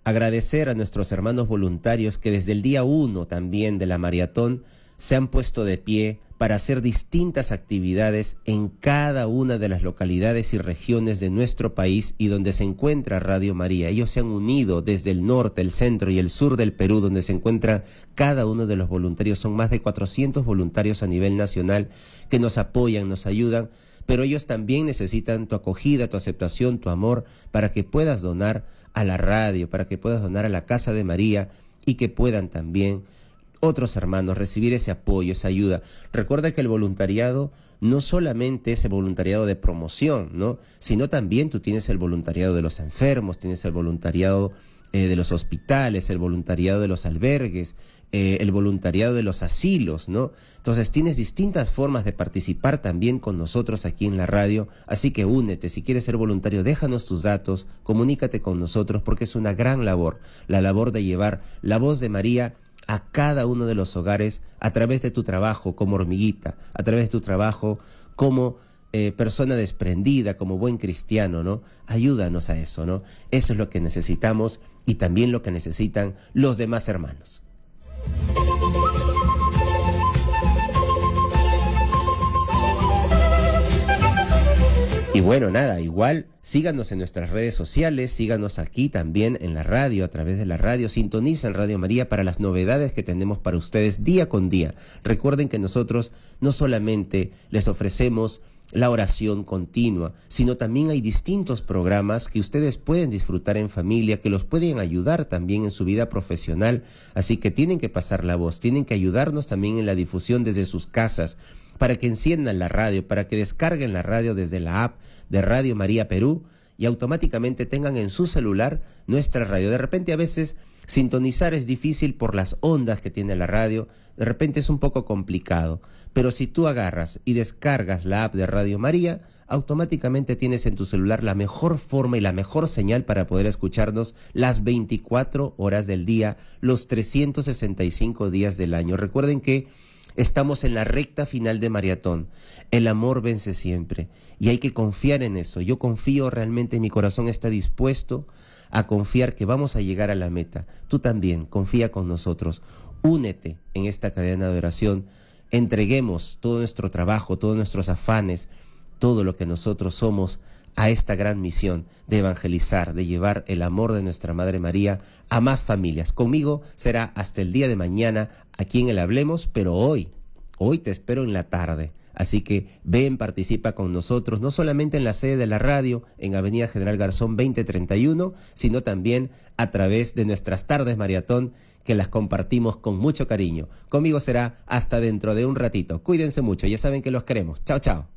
agradecer a nuestros hermanos voluntarios que desde el día 1 también de la maratón se han puesto de pie para hacer distintas actividades en cada una de las localidades y regiones de nuestro país y donde se encuentra Radio María. Ellos se han unido desde el norte, el centro y el sur del Perú, donde se encuentra cada uno de los voluntarios. Son más de 400 voluntarios a nivel nacional que nos apoyan, nos ayudan, pero ellos también necesitan tu acogida, tu aceptación, tu amor, para que puedas donar a la radio, para que puedas donar a la Casa de María y que puedan también otros hermanos recibir ese apoyo, esa ayuda. Recuerda que el voluntariado no solamente es el voluntariado de promoción, ¿no? Sino también tú tienes el voluntariado de los enfermos, tienes el voluntariado de los hospitales, el voluntariado de los albergues, el voluntariado de los asilos, ¿no? Entonces tienes distintas formas de participar también con nosotros aquí en la radio, así que únete. Si quieres ser voluntario, déjanos tus datos, comunícate con nosotros, porque es una gran labor, la labor de llevar la voz de María a cada uno de los hogares a través de tu trabajo como hormiguita, a través de tu trabajo como persona desprendida, como buen cristiano, ¿no? Ayúdanos a eso, ¿no? Eso es lo que necesitamos y también lo que necesitan los demás hermanos. Y bueno, nada, igual síganos en nuestras redes sociales, síganos aquí también en la radio, a través de la radio, sintonicen Radio María para las novedades que tenemos para ustedes día con día. Recuerden que nosotros no solamente les ofrecemos la oración continua, sino también hay distintos programas que ustedes pueden disfrutar en familia, que los pueden ayudar también en su vida profesional, así que tienen que pasar la voz, tienen que ayudarnos también en la difusión desde sus casas, para que enciendan la radio, para que descarguen la radio desde la app de Radio María Perú y automáticamente tengan en su celular nuestra radio. De repente a veces sintonizar es difícil por las ondas que tiene la radio, de repente es un poco complicado, pero si tú agarras y descargas la app de Radio María, automáticamente tienes en tu celular la mejor forma y la mejor señal para poder escucharnos las 24 horas del día, los 365 días del año. Recuerden que estamos en la recta final de maratón. El amor vence siempre y hay que confiar en eso. Yo confío realmente, mi corazón está dispuesto a confiar que vamos a llegar a la meta. Tú también, confía con nosotros. Únete en esta cadena de oración. Entreguemos todo nuestro trabajo, todos nuestros afanes, todo lo que nosotros somos a esta gran misión de evangelizar, de llevar el amor de nuestra Madre María a más familias. Conmigo será hasta el día de mañana aquí en el Hablemos, pero hoy te espero en la tarde. Así que ven, participa con nosotros, no solamente en la sede de la radio, en Avenida General Garzón 2031, sino también a través de nuestras tardes maratón, que las compartimos con mucho cariño. Conmigo será hasta dentro de un ratito. Cuídense mucho, ya saben que los queremos. Chao, chao.